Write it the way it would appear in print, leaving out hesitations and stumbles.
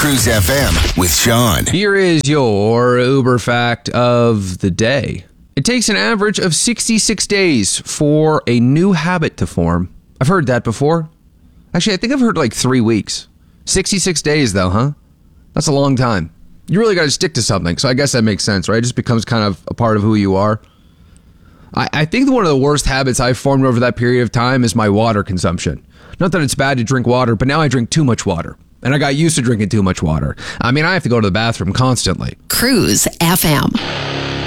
Cruise FM with Sean. Here is your Uber fact of the day. It takes an average of 66 days for a new habit to form. I've heard that before. Actually, I think I've heard like 3 weeks. 66 days though, huh? That's a long time. You really got to stick to something. So I guess that makes sense, right? It just becomes kind of a part of who you are. I think one of the worst habits I've formed over that period of time is my water consumption. Not that it's bad to drink water, but now I drink too much water. And I got used to drinking too much water. I mean, I have to go to the bathroom constantly. Cruise FM.